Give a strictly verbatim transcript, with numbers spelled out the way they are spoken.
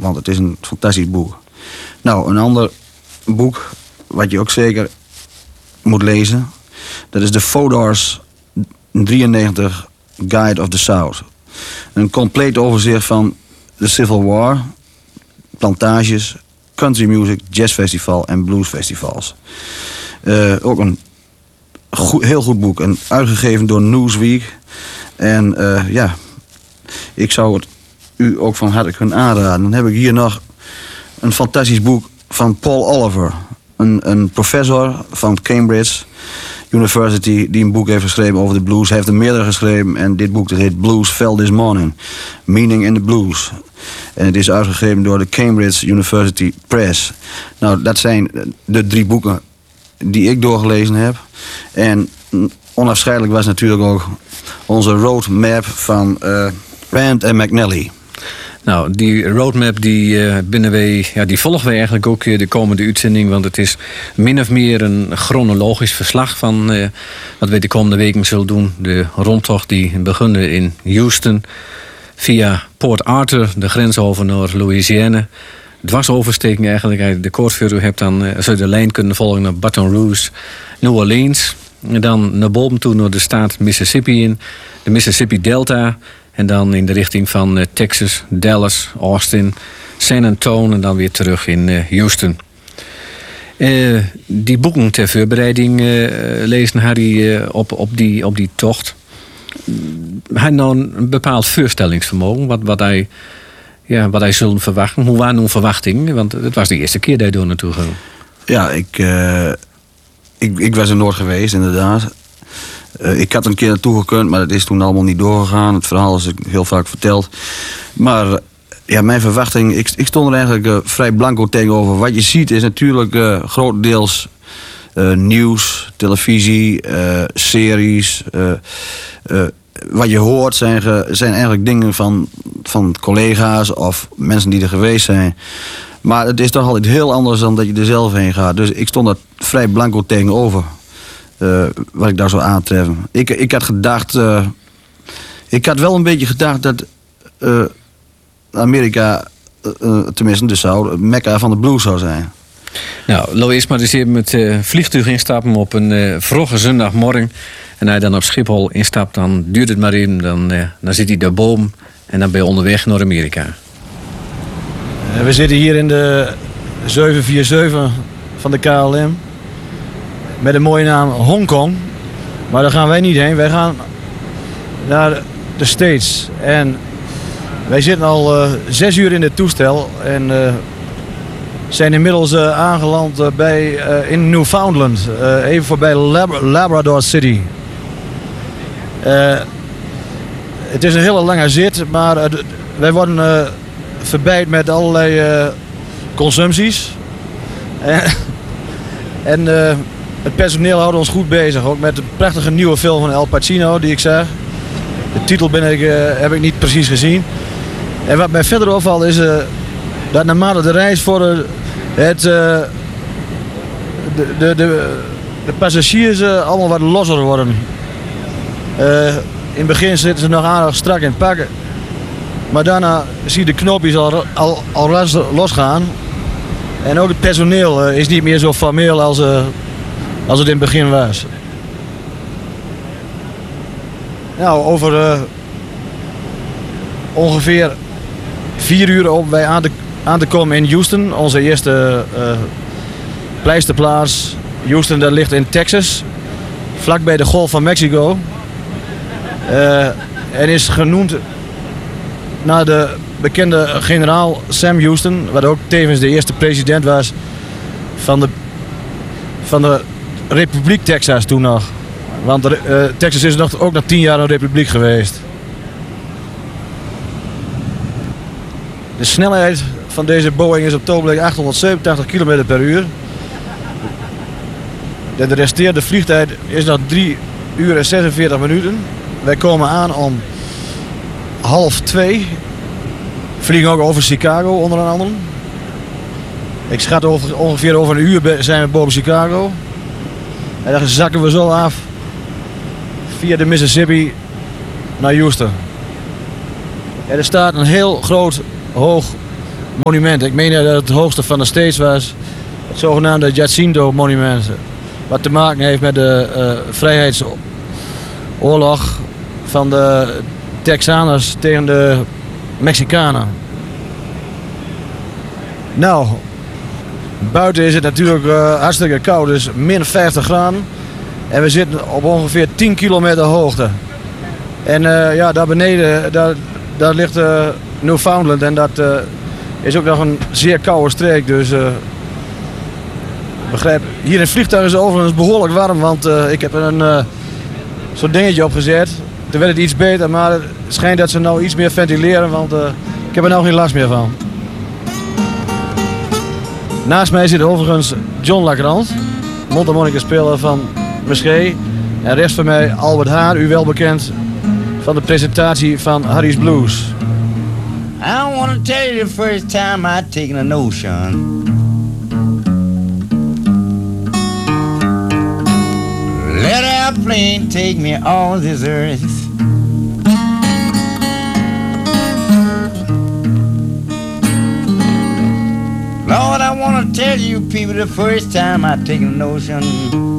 want het is een fantastisch boek. Nou, een ander boek wat je ook zeker moet lezen, dat is de Fodor's drieënnegentig Guide of the South. Een compleet overzicht van de Civil War, plantages, country music, jazzfestival en bluesfestivals. Uh, ook een goed, heel goed boek. En uitgegeven door Newsweek. En uh, ja, ik zou het u ook van harte kunnen aanraden. Dan heb ik hier nog een fantastisch boek van Paul Oliver. Een, een professor van Cambridge University die een boek heeft geschreven over de blues. Hij heeft er meerdere geschreven en dit boek dat heet Blues Fell This Morning. Meaning in the Blues. En het is uitgegeven door de Cambridge University Press. Nou, dat zijn de drie boeken die ik doorgelezen heb. En onafscheidelijk was natuurlijk ook onze roadmap van uh, Rand en McNally. Nou, die roadmap die, uh, binnen wij, ja, die volgen wij eigenlijk ook de komende uitzending. Want het is min of meer een chronologisch verslag van uh, wat wij de komende weken zullen doen. De rondtocht die begonnen in Houston, via Port Arthur, de grens over naar Louisiana. Dwarsoversteking eigenlijk. De koortsvuur hebt dan uh, zou je de lijn kunnen volgen naar Baton Rouge, New Orleans. En dan naar boven toe naar de staat Mississippi in, de Mississippi Delta. En dan in de richting van uh, Texas, Dallas, Austin, San Antonio en dan weer terug in uh, Houston. Uh, die boeken ter voorbereiding uh, lezen Harry uh, op, op, die, op die tocht. Hij had nou een bepaald voorstellingsvermogen, wat, wat hij... Ja, wat hij zullen verwachten. Hoe waren hun verwachtingen? Want het was de eerste keer dat hij door naartoe ging. Ja, ik, uh, ik, ik was er nooit geweest, inderdaad. Uh, ik had een keer naartoe gekund, maar dat is toen allemaal niet doorgegaan. Het verhaal is heel vaak verteld. Maar uh, ja, mijn verwachting... Ik, ik stond er eigenlijk uh, vrij blanco tegenover. Wat je ziet is natuurlijk uh, grotendeels uh, nieuws, televisie, uh, series... Uh, uh, Wat je hoort zijn, ge, zijn eigenlijk dingen van, van collega's of mensen die er geweest zijn. Maar het is toch altijd heel anders dan dat je er zelf heen gaat. Dus ik stond er vrij blanco tegenover. Uh, wat ik daar zou aantreffen. Ik, ik had gedacht... Uh, ik had wel een beetje gedacht dat uh, Amerika, uh, tenminste de South, het mekka van de blues zou zijn. Nou, Lois, maar dus even met uh, vliegtuig instappen op een uh, vroege zondagmorgen. En hij dan op Schiphol instapt, dan duurt het maar in. Dan, uh, dan zit hij daar boven en dan ben je onderweg naar Amerika. We zitten hier in de zeven vier zeven van de K L M. Met een mooie naam Hongkong. Maar daar gaan wij niet heen. Wij gaan naar de States. En wij zitten al uh, zes uur in het toestel. En uh, zijn inmiddels uh, aangeland uh, bij, uh, in Newfoundland. Uh, even voorbij Lab- Labrador City. Uh, het is een hele lange zit, maar uh, wij worden uh, verbijt met allerlei uh, consumpties. en en uh, het personeel houdt ons goed bezig. Ook met de prachtige nieuwe film van Al Pacino die ik zag. De titel ben ik, uh, heb ik niet precies gezien. En wat mij verder opvalt is uh, dat naarmate de reis voor uh, het, uh, de, de, de, de passagiers uh, allemaal wat losser worden. Uh, in het begin zitten ze nog aardig strak in het pakken. Maar daarna zie je de knoopjes al, al, al losgaan. En ook het personeel uh, is niet meer zo formeel als, uh, als het in het begin was. Nou, over uh, ongeveer vier uur op wij aan te, aan te komen in Houston. Onze eerste uh, pleisterplaats. Houston, dat ligt in Texas. Vlakbij de Golf van Mexico. Uh, en is genoemd naar de bekende generaal Sam Houston, wat ook tevens de eerste president was van de, van de Republiek Texas toen nog. Want de, uh, Texas is nog, ook nog tien jaar een republiek geweest. De snelheid van deze Boeing is op het ogenblik achthonderdzevenentachtig kilometer per uur. De, de resterende vliegtijd is nog drie uur en zesenveertig minuten. Wij komen aan om half twee. Vliegen ook over Chicago onder andere. Ik schat over, ongeveer over een uur zijn we boven Chicago. En dan zakken we zo af via de Mississippi naar Houston. En er staat een heel groot, hoog monument. Ik meen dat het het hoogste van de States was. Het zogenaamde Jacinto monument. Wat te maken heeft met de uh, vrijheidsoorlog van de Texaners tegen de Mexicanen. Nou, buiten is het natuurlijk uh, hartstikke koud, dus min vijftig graden. En we zitten op ongeveer tien kilometer hoogte. En uh, ja, daar beneden, daar, daar ligt uh, Newfoundland en dat uh, is ook nog een zeer koude streek. Dus uh, begrijp, hier in het vliegtuig is het overigens behoorlijk warm, want uh, ik heb een uh, zo'n dingetje opgezet. Toen werd het iets beter, maar het schijnt dat ze nou iets meer ventileren, want uh, ik heb er nou geen last meer van. Naast mij zit overigens John Lacrant, mondharmonica-speler van Meschee. En rechts van mij Albert Haar, u wel bekend van de presentatie van Harry's Blues. I want to tell you the first time I taken a notion. Let an airplane take me on this earth. Lord, I want to tell you people the first time I taken a notion.